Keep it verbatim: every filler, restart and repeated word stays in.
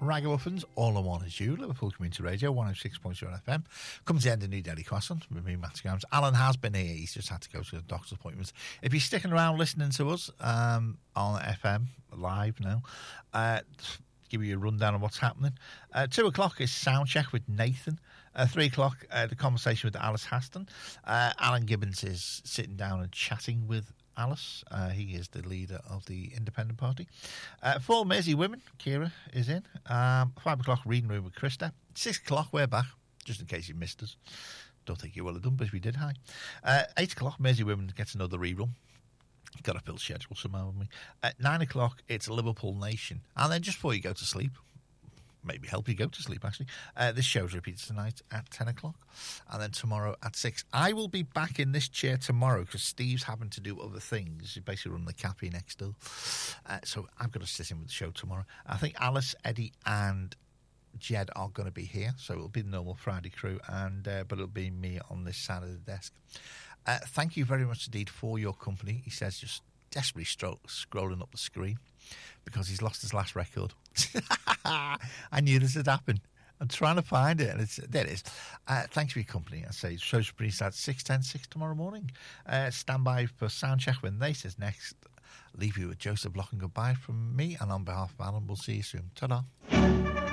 Ragamuffins, All I Want Is You, Liverpool Community Radio, one oh six point seven F M. Comes the end of New Delhi Croissant with me, Matt Scams. Alan has been here. He's just had to go to a doctor's appointment. If you're sticking around listening to us um, on F M, live now, uh, give you a rundown of what's happening. Uh, two o'clock is Soundcheck with Nathan. Uh, three o'clock, uh, the conversation with Alice Haston. Uh, Alan Gibbons is sitting down and chatting with Alice. Uh, he is the leader of the Independent Party. Uh, four Mersey Women, Kira is in. Um, five o'clock, Reading Room with Krista. Six o'clock, we're back, just in case you missed us. Don't think you will have done, but if we did, hi. Uh, eight o'clock, Mersey Women gets another rerun. Got a full schedule somehow with me. At nine o'clock, it's Liverpool Nation. And then just before you go to sleep, maybe help you go to sleep, actually. Uh, this show's repeated tonight at ten o'clock. And then tomorrow at six. I will be back in this chair tomorrow because Steve's having to do other things. He's basically running the cafe next door. Uh, so I've got to sit in with the show tomorrow. I think Alice, Eddie and Jed are going to be here. So it'll be the normal Friday crew. and uh, But it'll be me on this side of the desk. Uh, thank you very much indeed for your company. He says just desperately stro- scrolling up the screen because he's lost his last record. I knew this had happened. I'm trying to find it, and it's there. It is. Uh, thanks for your company. I say show's pretty sad. Six ten six tomorrow morning. Uh, stand by for Soundcheck when they says next. Leave you with Joseph Block and goodbye from me, and on behalf of Alan, we'll see you soon. Ta-da.